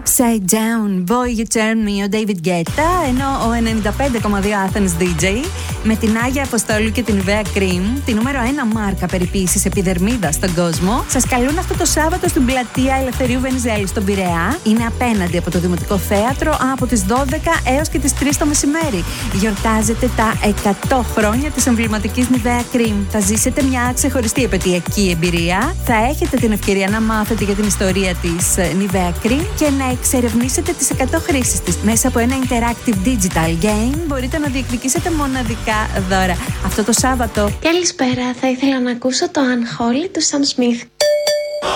Upside Down, Boy You Turn Me, ο David Guetta, ενώ ο 95,2 Athens DJ με την Άγια Αποστόλου και την Nivea Cream, τη νούμερο 1 μάρκα περιποίησης επιδερμίδας στον κόσμο, σας καλούν αυτό το Σάββατο στην πλατεία Ελευθερίου Βενιζέλου στον Πειραιά. Είναι απέναντι από το Δημοτικό Θέατρο από τις 12 έως και τις 3 το μεσημέρι. Γιορτάζετε τα 100 χρόνια της εμβληματικής Nivea Cream. Θα ζήσετε μια ξεχωριστή επαιτειακή εμπειρία. Θα έχετε την ευκαιρία να μάθετε για την ιστορία της Nivea Cream και να εξερευνήσετε τις 100 χρήσεις της. Μέσα από ένα interactive digital game μπορείτε να διεκδικήσετε μοναδικά δώρα. Αυτό το Σάββατο. Καλησπέρα, θα ήθελα να ακούσω το Unholy του Sam Smith.